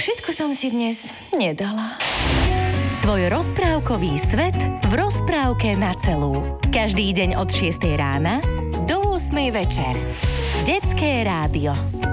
všetko som si dnes nedala. Tvoj rozprávkový svet v rozprávke na celú. Každý deň od 6 rána do 8 večer. Detské rádio.